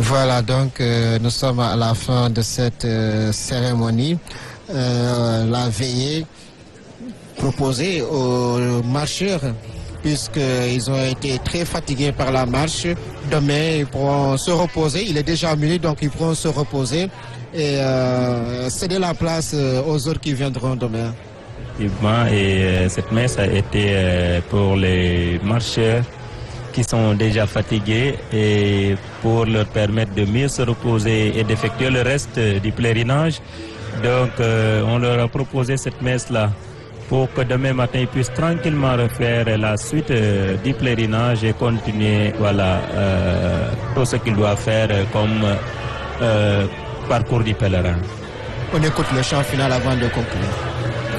Voilà, donc nous sommes à la fin de cette cérémonie, la veillée proposée aux marcheurs, puisqu'ils ont été très fatigués par la marche. Demain, ils pourront se reposer. Il est déjà minuit, donc ils pourront se reposer et céder la place aux autres qui viendront demain. Et cette messe a été pour les marcheurs qui sont déjà fatigués et pour leur permettre de mieux se reposer et d'effectuer le reste du pèlerinage. Donc on leur a proposé cette messe-là pour que demain matin ils puissent tranquillement refaire la suite du pèlerinage et continuer tout ce qu'ils doivent faire comme parcours du pèlerin. On écoute le chant final avant de conclure.